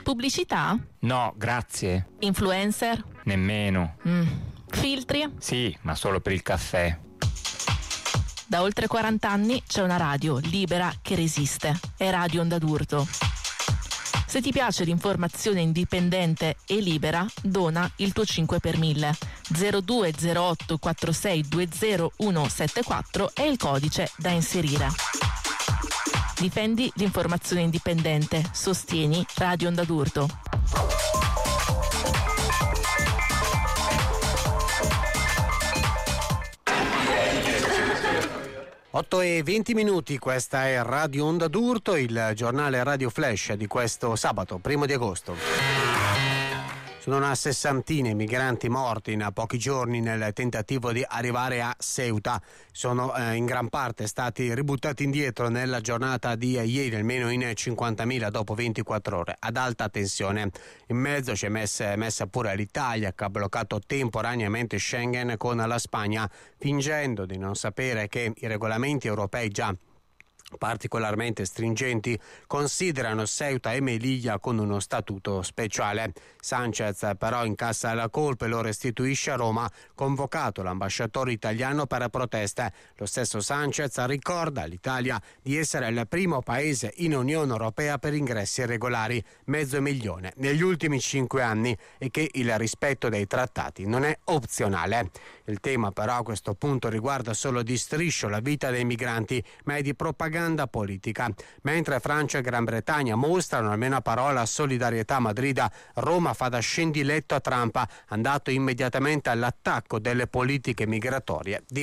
Pubblicità? No, grazie. Influencer? Nemmeno. Filtri? Sì, ma solo per il caffè. Da oltre 40 anni c'è una radio libera che resiste. È Radio Onda d'Urto. Se ti piace l'informazione indipendente e libera, dona il tuo 5 per 1000. 0208 4620 174 è il codice da inserire. Difendi l'informazione indipendente. Sostieni Radio Onda d'Urto. 8:20, questa è Radio Onda d'Urto, il giornale Radio Flash di questo sabato, 1 di agosto. Sono una sessantina i migranti morti in pochi giorni nel tentativo di arrivare a Ceuta. Sono in gran parte stati ributtati indietro nella giornata di ieri, almeno in 50.000 dopo 24 ore, ad alta tensione. In mezzo c'è messa pure l'Italia, che ha bloccato temporaneamente Schengen con la Spagna, fingendo di non sapere che i regolamenti europei già particolarmente stringenti considerano Ceuta e Melilla con uno statuto speciale. Sanchez però incassa la colpa e lo restituisce a Roma, convocato l'ambasciatore italiano per proteste. Lo stesso Sanchez ricorda all'Italia di essere il primo paese in Unione Europea per ingressi regolari, 500.000 negli ultimi 5 anni, e che il rispetto dei trattati non è opzionale. Il tema però a questo punto riguarda solo di striscio la vita dei migranti, ma è di propaganda politica. Mentre Francia e Gran Bretagna mostrano almeno a parola solidarietà a Madrid, Roma fa da scendiletto a Trump, andato immediatamente all'attacco delle politiche migratorie di